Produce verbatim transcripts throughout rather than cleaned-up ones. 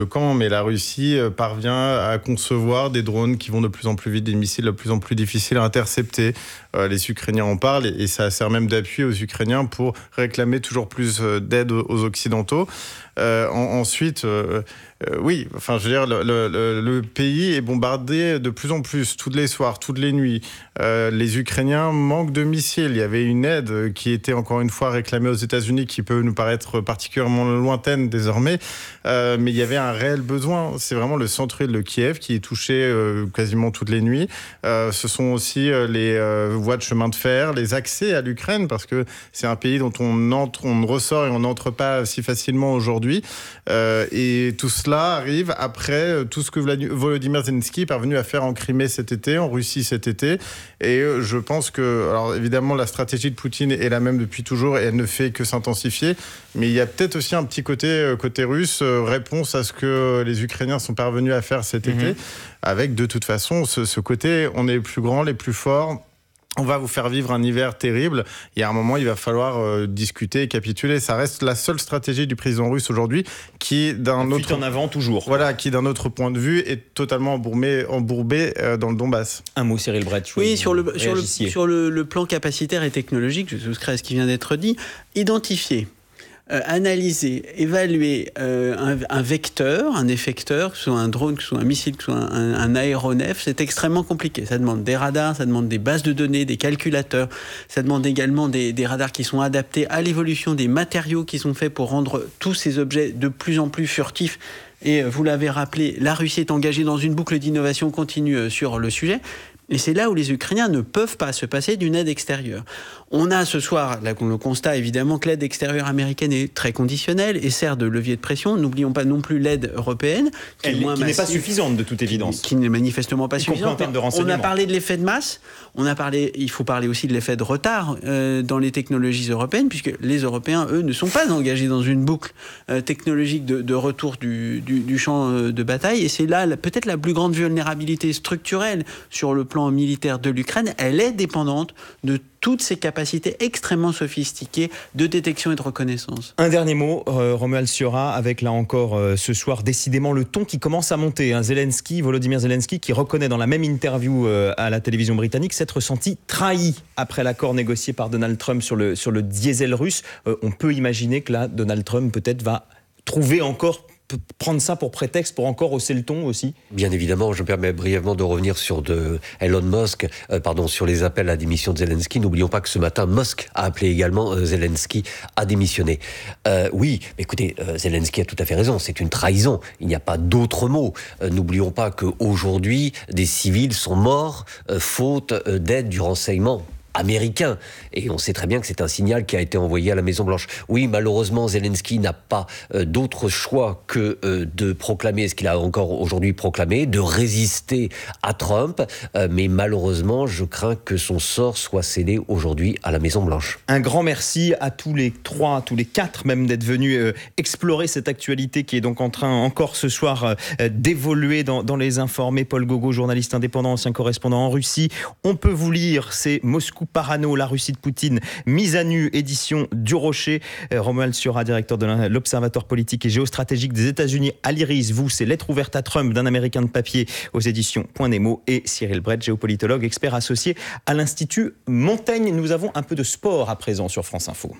camp, mais la Russie parvient à concevoir des drones qui vont de plus en plus vite, des missiles de plus en plus difficiles à intercepter. Euh, les Ukrainiens en parlent et, et ça sert même d'appui aux Ukrainiens pour réclamer toujours plus d'aide aux, aux Occidentaux. Euh, en, ensuite, euh, euh, oui, enfin, je veux dire, le, le, le pays est bombardé de plus en plus, tous les soirs, toutes les nuits. Euh, les Ukrainiens manquent de missiles. Il y avait une aide qui était encore une fois réclamée aux États-Unis, qui peut nous paraître particulièrement lointaine désormais, euh, mais il y avait un réel besoin. C'est vraiment le centre-ville de Kiev qui est touché euh, quasiment toutes les nuits. Euh, ce sont aussi euh, les euh, voies de chemin de fer, les accès à l'Ukraine, parce que c'est un pays dont on entre, on ressort et on n'entre pas si facilement aujourd'hui. Euh, et tout cela arrive après tout ce que Volodymyr Zelensky est parvenu à faire en Crimée cet été, en Russie cet été. Et je pense que, alors évidemment, la stratégie de Poutine est la même depuis toujours et elle ne fait que s'intensifier. Mais il y a peut-être aussi un petit côté, côté russe, réponse à ce que les Ukrainiens sont parvenus à faire cet mmh. été, avec de toute façon ce, ce côté, on est les plus grands, les plus forts. On va vous faire vivre un hiver terrible. Il y a un moment, il va falloir euh, discuter et capituler. Ça reste la seule stratégie du président russe aujourd'hui qui, d'un la autre en avant toujours. Voilà, qui d'un autre point de vue est totalement embourbé, embourbé euh, dans le Donbass. Un mot, Cyril Brett. Oui, sur le sur le sur le, le plan capacitaire et technologique, je souscris à ce qui vient d'être dit. Identifier. Euh, analyser, évaluer euh, un, un vecteur, un effecteur, que ce soit un drone, que ce soit un missile, que ce soit un, un aéronef, c'est extrêmement compliqué. Ça demande des radars, ça demande des bases de données, des calculateurs, ça demande également des, des radars qui sont adaptés à l'évolution des matériaux qui sont faits pour rendre tous ces objets de plus en plus furtifs. Et vous l'avez rappelé, la Russie est engagée dans une boucle d'innovation continue sur le sujet. Et c'est là où les Ukrainiens ne peuvent pas se passer d'une aide extérieure. On a ce soir là, le constat évidemment que l'aide extérieure américaine est très conditionnelle et sert de levier de pression. N'oublions pas non plus l'aide européenne, qui, Elle, est moins qui massive, n'est pas suffisante de toute évidence. Qui, qui n'est manifestement pas suffisante. On a parlé de l'effet de masse. On a parlé. Il faut parler aussi de l'effet de retard euh, dans les technologies européennes, puisque les Européens, eux, ne sont pas engagés dans une boucle euh, technologique de, de retour du, du, du champ euh, de bataille. Et c'est là la, peut-être la plus grande vulnérabilité structurelle sur le plan militaire de l'Ukraine. Elle est dépendante de toutes ces capacités extrêmement sophistiquées de détection et de reconnaissance. Un dernier mot, euh, Romuald Siora, avec là encore euh, ce soir décidément le ton qui commence à monter. Hein. Zelensky, Volodymyr Zelensky, qui reconnaît dans la même interview euh, à la télévision britannique s'être ressenti trahi après l'accord négocié par Donald Trump sur le, sur le diesel russe. Euh, on peut imaginer que là, Donald Trump peut-être va trouver encore prendre ça pour prétexte pour encore hausser le ton aussi. Bien évidemment, je me permets brièvement de revenir sur de Elon Musk, euh, pardon, sur les appels à démission de Zelensky. N'oublions pas que ce matin, Musk a appelé également euh, Zelensky à démissionner. Euh, oui, écoutez, euh, Zelensky a tout à fait raison, c'est une trahison. Il n'y a pas d'autre mot. Euh, n'oublions pas qu'aujourd'hui, des civils sont morts euh, faute euh, d'aide du renseignement américain. Et on sait très bien que c'est un signal qui a été envoyé à la Maison-Blanche. Oui, malheureusement, Zelensky n'a pas euh, d'autre choix que euh, de proclamer ce qu'il a encore aujourd'hui proclamé, de résister à Trump. Euh, mais malheureusement, je crains que son sort soit scellé aujourd'hui à la Maison-Blanche. Un grand merci à tous les trois, à tous les quatre même, d'être venus euh, explorer cette actualité qui est donc en train encore ce soir euh, d'évoluer dans, dans les informés. Paul Gogo, journaliste indépendant, ancien correspondant en Russie. On peut vous lire, c'est Moscou Parano, la Russie de Poutine, mise à nu, édition du Rocher. Euh, Romuald Siora, directeur de l'Observatoire politique et géostratégique des États-Unis à l'Iris. Vous, c'est Lettre ouverte à Trump d'un Américain de papier aux éditions Point Nemo. Et Cyril Brett, géopolitologue, expert associé à l'Institut Montaigne. Nous avons un peu de sport à présent sur France Info.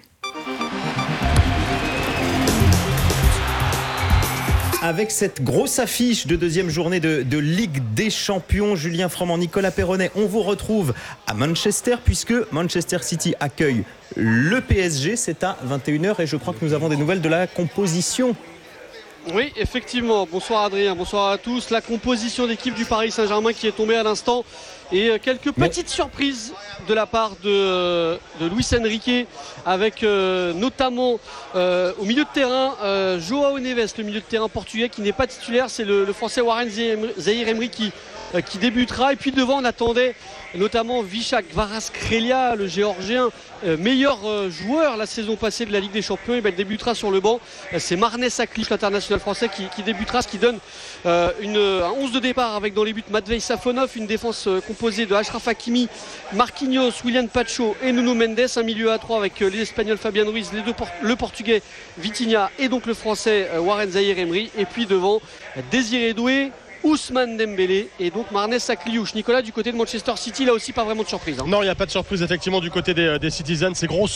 Avec cette grosse affiche de deuxième journée de, de Ligue des Champions, Julien Froment, Nicolas Perronnet, on vous retrouve à Manchester puisque Manchester City accueille le P S G. C'est à vingt et une heures et je crois que nous avons des nouvelles de la composition. Oui, effectivement. Bonsoir Adrien, bonsoir à tous. La composition d'équipe du Paris Saint-Germain qui est tombée à l'instant et quelques petites Mais... surprises de la part de, de Luis Enrique avec euh, notamment euh, au milieu de terrain euh, João Neves, le milieu de terrain portugais qui n'est pas titulaire, c'est le, le français Warren Zahir Emery qui, euh, qui débutera, et puis devant on attendait notamment Visha Kvaratskhelia, le géorgien euh, meilleur euh, joueur la saison passée de la Ligue des Champions, et ben, il débutera sur le banc. Euh, c'est Marnez Aklic, l'international l'international français qui, qui débutera, ce qui donne euh, une, un onze de départ avec dans les buts Matvei Safonov, une défense euh, composée de Achraf Hakimi, Marquinhos, William Pacho et Nuno Mendes, un milieu à trois avec euh, les Espagnols Fabian Ruiz, les deux por- le Portugais Vitinha et donc le Français euh, Warren Zaïre-Emery, et puis devant Désiré Doué, Ousmane Dembélé et donc Marnez Sakliouche. Nicolas, du côté de Manchester City, là aussi pas vraiment de surprise. Hein. Non, il n'y a pas de surprise effectivement du côté des, des Citizens. C'est gros